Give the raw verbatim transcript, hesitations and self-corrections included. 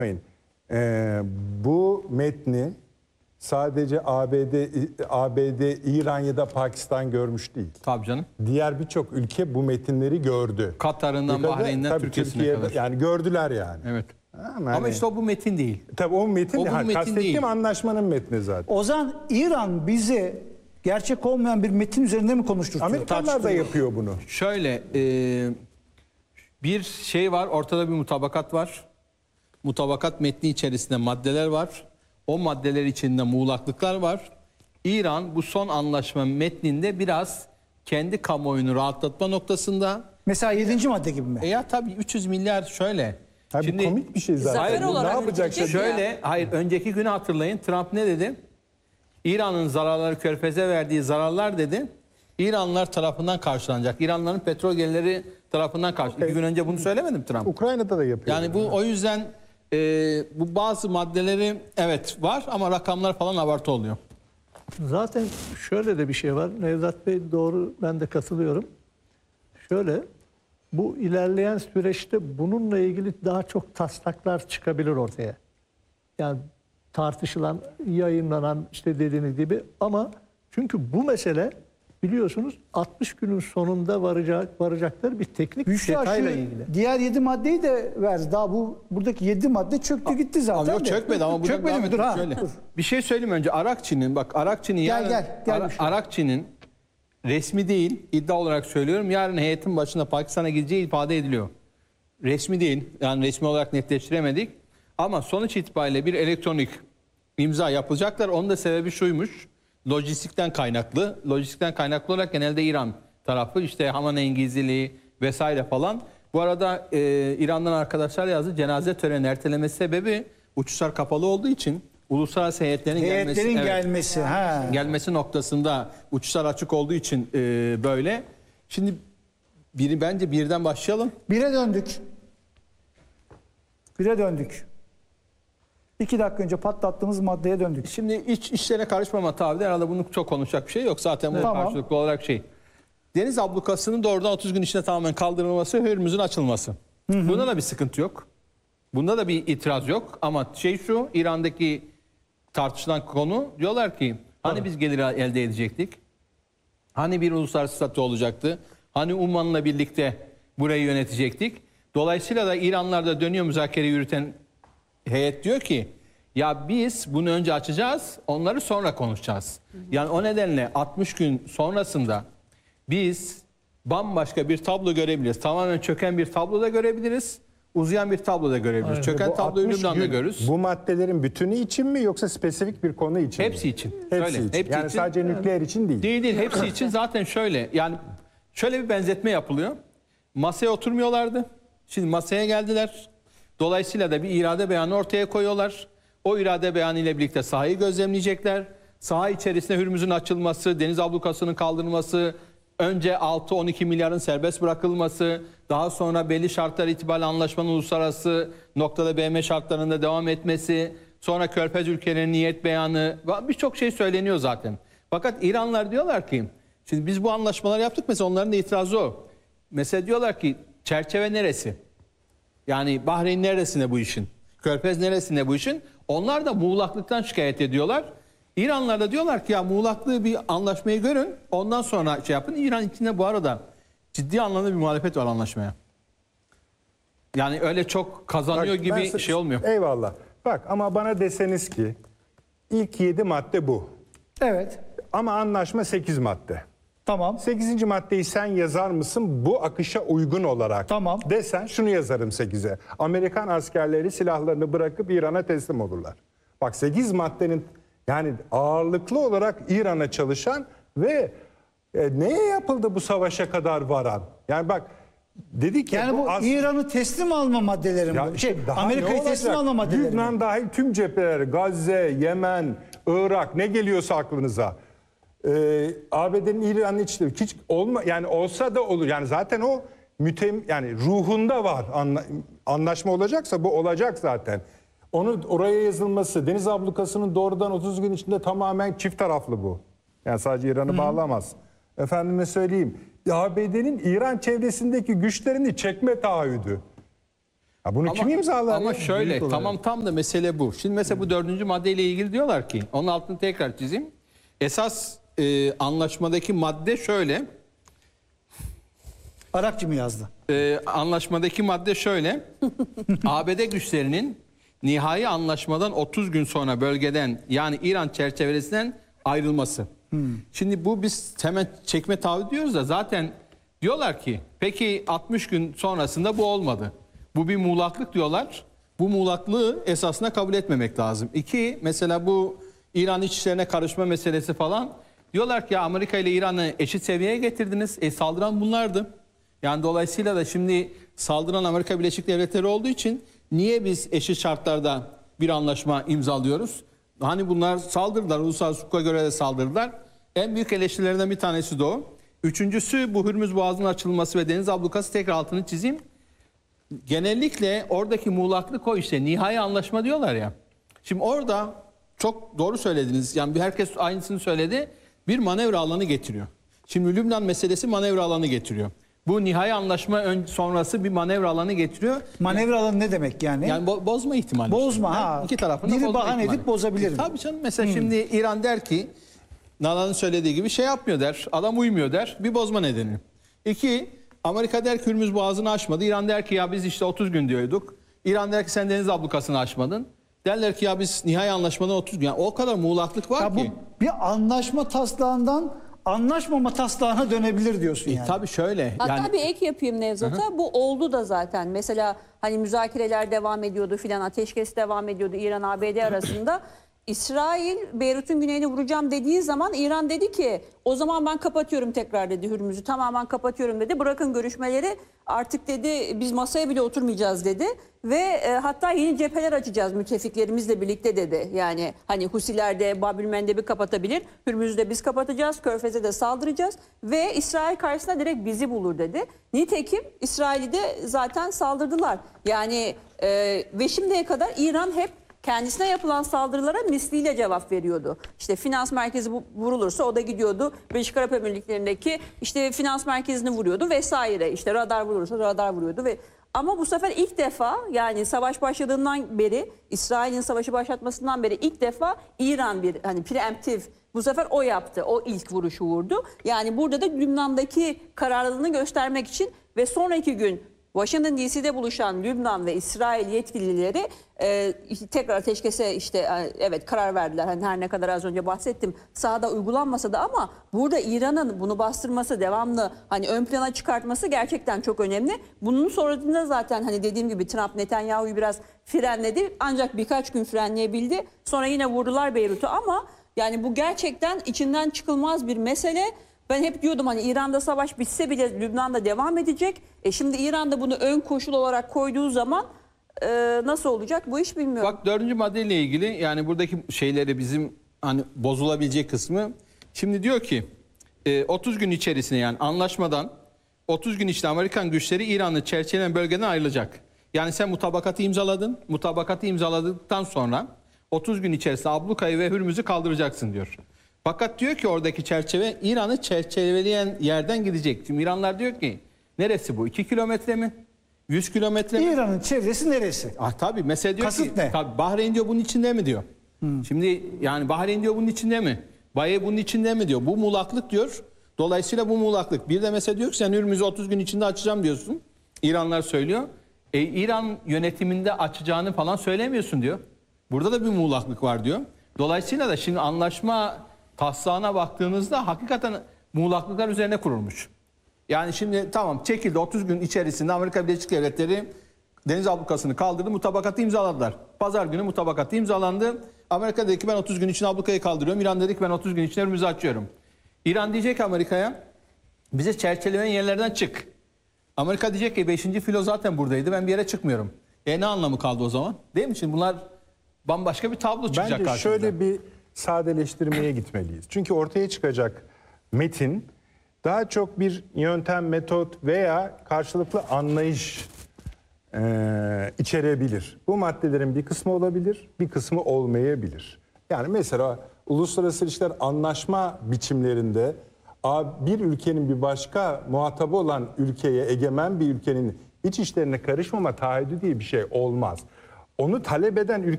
Ee, bu metni sadece A B D, A B D, İran ya da Pakistan görmüş değil. Tabii canım. Diğer birçok ülke bu metinleri gördü. Katar'ından, Bahreyn'den, Türkiye'sine kadar. Yani gördüler yani. Evet. Ama, Ama işte o bu metin değil. Tabii o metin, O bu ha, metin kastettiğim değil. anlaşmanın metni zaten. O zaman İran bize gerçek olmayan bir metin üzerinde mi konuşturtuyor? Amerikanlar da yapıyor bunu. Şöyle e, bir şey var, ortada bir mutabakat var. Mutabakat metni içerisinde maddeler var. O maddeler içinde muğlaklıklar var. İran bu son anlaşma metninde biraz kendi kamuoyunu rahatlatma noktasında. Mesela yedinci madde gibi mi? E ya tabii üç yüz milyar şöyle. Abi Şimdi komik bir şey zaten. Zafer Bu olarak ne yapacaklar? şöyle, hayır önceki günü hatırlayın. Trump ne dedi? İran'ın zararları, Körfez'e verdiği zararlar dedi, İranlılar tarafından karşılanacak. İranlıların petrol gelirleri tarafından karşılanacak. İki gün önce bunu söylemedim Trump. Ukrayna'da da yapıyor. Yani bu o yüzden e, bu bazı maddeleri evet var ama rakamlar falan abartı oluyor. Zaten şöyle de bir şey var. Nevzat Bey doğru, ben de katılıyorum. Şöyle, bu ilerleyen süreçte bununla ilgili daha çok taslaklar çıkabilir ortaya. Yani tartışılan, yayınlanan işte dediğiniz gibi, ama çünkü bu mesele biliyorsunuz altmış günün sonunda varacak varacakları bir teknik Büşra detayla şu ilgili. diğer yedi maddeyi de verdi. Daha bu buradaki yedi madde çöktü gitti zaten. Ama yok de. çökmedi ama burada Çökmedi devam mi? Dur edelim. ha. Şöyle. Dur. Bir şey söyleyeyim önce. Arakçı'nın, bak Arakçı'nın yarın gel, gel Ara- Büşra. Arakçı'nın resmi değil, iddia olarak söylüyorum, yarın heyetin başında Pakistan'a gideceği ifade ediliyor. Resmi değil, yani resmi olarak netleştiremedik. Ama sonuç itibariyle bir elektronik imza yapacaklar. Onun da sebebi şuymuş. Lojistikten kaynaklı. Lojistikten kaynaklı olarak genelde İran tarafı, işte Hamaney'in gizliliği vesaire falan. Bu arada e, İran'dan arkadaşlar yazdı. Cenaze töreni ertelemesi sebebi uçuşlar kapalı olduğu için uluslararası heyetlerin, Heyetlerin gelmesi, evet, gelmesi. Ha. gelmesi noktasında uçuşlar açık olduğu için e, böyle. Şimdi biri bence birden başlayalım. Bire döndük. Bire döndük. İki dakika önce patlattığımız maddeye döndük. Şimdi iç işlere karışmama tabi, herhalde bunu çok konuşacak bir şey yok. Zaten bu Tamam. karşılıklı olarak şey. Deniz ablukasının doğrudan otuz gün içinde tamamen kaldırılması, Hürmüz'ün açılması. Hı hı. Bunda da bir sıkıntı yok. Bunda da bir itiraz yok. Ama şey şu, İran'daki tartışılan konu, diyorlar ki hani evet, biz gelir elde edecektik? Hani bir uluslararası statü olacaktı? Hani Umman'la birlikte burayı yönetecektik? Dolayısıyla da İranlılar da dönüyor, müzakere yürüten heyet diyor ki ya biz bunu önce açacağız, onları sonra konuşacağız. Yani o nedenle altmış gün sonrasında biz bambaşka bir tablo görebiliriz. Tamamen çöken bir tablo da görebiliriz. Uzayan bir tablo da görebiliriz. Aynen. Çöken Bu tabloyu altmış Lübnan'da gün görürüz. Bu maddelerin bütünü için mi yoksa spesifik bir konu için Hepsi mi? için. Hepsi Şöyle, için. hepsi yani için. sadece nükleer için değil. Değil değil, hepsi için zaten şöyle, yani şöyle bir benzetme yapılıyor. Masaya oturmuyorlardı. Şimdi masaya geldiler. Dolayısıyla da bir irade beyanı ortaya koyuyorlar. O irade beyanı ile birlikte sahayı gözlemleyecekler. Saha içerisinde Hürmüz'ün açılması, deniz ablukasının kaldırılması, önce altı on iki milyarın serbest bırakılması, daha sonra belli şartlar itibariyle anlaşmanın uluslararası noktada B M şartlarında devam etmesi, sonra Körfez ülkelerinin niyet beyanı, birçok şey söyleniyor zaten. Fakat İranlılar diyorlar ki, şimdi biz bu anlaşmaları yaptık, mesela onların da itirazı o. Mesela diyorlar ki çerçeve neresi? Yani Bahreyn neresinde bu işin? Körfez neresinde bu işin? Onlar da muğlaklıktan şikayet ediyorlar. İranlılar da diyorlar ki ya muğlaklığı bir anlaşmayı görün, ondan sonra şey yapın. İran içinde bu arada ciddi anlamda bir muhalefet var anlaşmaya. Yani öyle çok kazanıyor Bak, gibi ben- şey olmuyor. Eyvallah. Bak ama bana deseniz ki ilk yedi madde bu. Evet. Ama anlaşma sekiz madde. Tamam. sekizinci maddeyi sen yazar mısın bu akışa uygun olarak? Tamam. Desen şunu yazarım sekize. Amerikan askerleri silahlarını bırakıp İran'a teslim olurlar. Bak sekiz maddenin yani ağırlıklı olarak İran'a çalışan ve e, neye yapıldı bu savaşa kadar varan? Yani bak dedik ya Yani bu as- İran'ı teslim alma maddeleri mi? Ya bu? işte Şey, daha Amerika'yı ne teslim olacak? alma maddeleri mi? Lübnan dahil tüm cepheler, Gazze, Yemen, Irak ne geliyorsa aklınıza. Ee, A B D'nin İran'ın içinde hiç olma yani olsa da olur. Yani zaten o mütem yani ruhunda var. Anla, anlaşma olacaksa bu olacak zaten. Onu oraya yazılması, deniz ablukasının doğrudan otuz gün içinde tamamen çift taraflı bu. Yani sadece İran'ı bağlamaz. Efendime söyleyeyim. A B D'nin İran çevresindeki güçlerini çekme taahhüdü. Ha, bunu kim imzalar? Ama ya? şöyle Büyük olay. tamam tam da mesele bu. Şimdi mesela bu dördüncü maddeyle ilgili diyorlar ki onun altını tekrar çizeyim. Esas e, anlaşmadaki madde şöyle. Arapça mı yazdı? E, anlaşmadaki madde şöyle. A B D güçlerinin nihai anlaşmadan otuz gün sonra bölgeden yani İran çerçevesinden ayrılması. Şimdi bu biz hemen çekme taahhüt diyoruz da zaten diyorlar ki peki altmış gün sonrasında bu olmadı. Bu bir muğlaklık diyorlar. Bu muğlaklığı esasına kabul etmemek lazım. İki, mesela bu İran iç işlerine karışma meselesi falan. Diyorlar ki ya Amerika ile İran'ı eşit seviyeye getirdiniz. E saldıran bunlardı. Yani dolayısıyla da şimdi saldıran Amerika Birleşik Devletleri olduğu için niye biz eşit şartlarda bir anlaşma imzalıyoruz? Hani bunlar saldırdılar, uluslararası hukuka göre de saldırdılar. En büyük eleştirilerinden bir tanesi de o. Üçüncüsü bu Hürmüz Boğazı'nın açılması ve deniz ablukası, tekrar altını çizeyim. Genellikle oradaki muğlaklık o işte nihai anlaşma diyorlar ya. Şimdi orada çok doğru söylediniz. Yani herkes aynısını söyledi. Bir manevra alanı getiriyor. Şimdi Lübnan meselesi manevra alanı getiriyor. Bu nihai anlaşma ön, sonrası bir manevra alanı getiriyor. Manevra alanı ne demek yani? Yani bo- bozma ihtimali. Bozma, işte. ha. İki tarafında Biri bozma bahane ihtimali. edip bozabilir mi? Tabii canım. Mesela şimdi İran der ki Nalan'ın söylediği gibi şey yapmıyor der. Adam uymuyor der. Bir bozma nedeni. İki, Amerika der ki Hürmüz Boğazı'nı aşmadı. İran der ki ya biz işte otuz gün diyorduk. İran der ki sen deniz ablukasını aşmadın. Derler ki ya biz nihai anlaşmadan otuz gün. Yani o kadar muğlaklık var Ya bu ki. bir anlaşma taslağından anlaşmama taslağına dönebilir diyorsun E, yani. tabii şöyle. Hatta yani, bir ek yapayım Nevzat'a. Bu oldu da zaten. Mesela hani müzakereler devam ediyordu filan, ateşkes devam ediyordu İran A B D arasında. İsrail Beyrut'un güneyini vuracağım dediği zaman İran dedi ki o zaman ben kapatıyorum tekrar dedi Hürmüz'ü, tamamen kapatıyorum dedi. Bırakın görüşmeleri, artık dedi biz masaya bile oturmayacağız dedi. Ve e, hatta yeni cepheler açacağız müttefiklerimizle birlikte dedi. Yani hani Husiler de Bab-ül Mendeb'i kapatabilir. Hürmüz'ü de biz kapatacağız. Körfez'e de saldıracağız. Ve İsrail karşısında direkt bizi bulur dedi. Nitekim İsrail'i de zaten saldırdılar. Yani e, ve şimdiye kadar İran hep kendisine yapılan saldırılara misliyle cevap veriyordu. İşte finans merkezi vurulursa o da gidiyordu Birleşik Arap Emirlikleri'ndeki işte finans merkezini vuruyordu vesaire. İşte radar vurulursa radar vuruyordu ve ama bu sefer ilk defa, yani savaş başladığından beri, İsrail'in savaşı başlatmasından beri ilk defa İran bir hani preemptif, bu sefer o yaptı. O ilk vuruşu vurdu. Yani burada da Lübnan'daki kararlılığını göstermek için ve sonraki gün Washington D C'de buluşan Lübnan ve İsrail yetkilileri e, tekrar ateşkese işte e, evet karar verdiler. Hani her ne kadar az önce bahsettim sahada uygulanmasa da, ama burada İran'ın bunu bastırması, devamlı hani ön plana çıkartması gerçekten çok önemli. Bunun sonrasında zaten hani dediğim gibi Trump Netanyahu'yu biraz frenledi. Ancak birkaç gün frenleyebildi. Sonra yine vurdular Beyrut'u, ama yani bu gerçekten içinden çıkılmaz bir mesele. Ben hep diyordum hani İran'da savaş bitse bile Lübnan'da devam edecek. E şimdi İran'da bunu ön koşul olarak koyduğu zaman e, nasıl olacak bu iş bilmiyorum. Bak dördüncü maddeyle ilgili yani buradaki şeyleri bizim hani bozulabilecek kısmı. Şimdi diyor ki e, otuz gün içerisinde, yani anlaşmadan otuz gün içinde Amerikan güçleri İran'ı çerçevelen bölgeden ayrılacak. Yani sen mutabakatı imzaladın. Mutabakatı imzaladıktan sonra otuz gün içerisinde ablukayı ve Hürmüz'ü kaldıracaksın diyor. Fakat diyor ki oradaki çerçeve İran'ı çerçeveleyen yerden gidecek. Şimdi İranlar diyor ki neresi bu? iki kilometre mi? yüz kilometre mi? İran'ın çevresi neresi? Ah tabii mesela diyor Kasıt ki ne? tabii Bahreyn diyor bunun içinde mi diyor. Şimdi yani Bahreyn diyor bunun içinde mi? Baye bunun içinde mi diyor. Bu muğlaklık diyor. Dolayısıyla bu muğlaklık. Bir de mesela diyor ki sen Hürmüz'ü otuz gün içinde açacağım diyorsun. İranlar söylüyor. E, İran yönetiminde açacağını falan söylemiyorsun diyor. Burada da bir muğlaklık var diyor. Dolayısıyla da şimdi anlaşma taslağına baktığınızda hakikaten muğlaklıklar üzerine kurulmuş. Yani şimdi tamam çekildi, otuz gün içerisinde Amerika Birleşik Devletleri deniz ablukasını kaldırdı, mutabakatı imzaladılar. Pazar günü mutabakatı imzalandı. Amerika dedi ki ben otuz gün için ablukayı kaldırıyorum. İran dedi ki ben otuz gün için Hürmüz'ü açıyorum. İran diyecek ki Amerika'ya bize çerçeveleyen yerlerden çık. Amerika diyecek ki beşinci filo zaten buradaydı, ben bir yere çıkmıyorum. E ne anlamı kaldı o zaman? Değil mi? Şimdi bunlar bambaşka bir tablo çıkacak Bence karşımıza. şöyle bir sadeleştirmeye gitmeliyiz. Çünkü ortaya çıkacak metin daha çok bir yöntem, metot veya karşılıklı anlayış e, içerebilir. Bu maddelerin bir kısmı olabilir, bir kısmı olmayabilir. Yani mesela uluslararası ilişkiler anlaşma biçimlerinde bir ülkenin bir başka muhatabı olan ülkeye, egemen bir ülkenin İç işlerine karışmama taahhüdü diye bir şey olmaz. Onu talep eden ülke